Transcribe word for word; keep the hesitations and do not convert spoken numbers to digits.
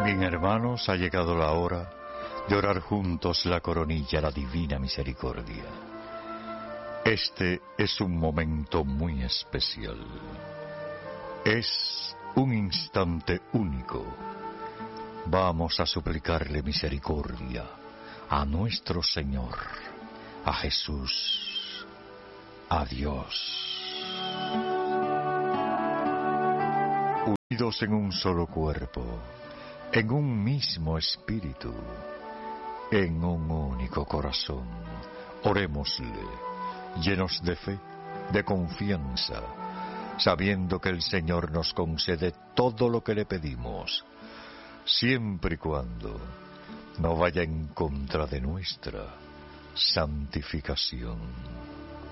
Bien, hermanos, ha llegado la hora de orar juntos la coronilla, la divina misericordia. Este es un momento muy especial. Es un instante único. Vamos a suplicarle misericordia a nuestro Señor, a Jesús, a Dios. Unidos en un solo cuerpo, en un mismo espíritu, en un único corazón, orémosle, llenos de fe, de confianza, sabiendo que el Señor nos concede todo lo que le pedimos, siempre y cuando no vaya en contra de nuestra santificación.